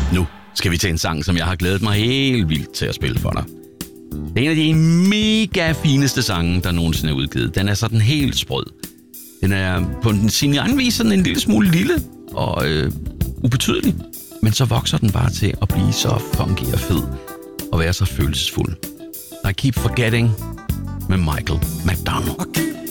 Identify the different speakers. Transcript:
Speaker 1: Nu skal vi til en sang, som jeg har glædet mig helt vildt til at spille for dig. Det er en af de mega fineste sange, der nogensinde er udgivet. Den er sådan helt sprød. Den er på sin egen vis sådan en lille smule lille og ubetydelig. Men så vokser den bare til at blive så funky og fed og være så følelsesfuld. I Keep Forgetting med Michael McDonald.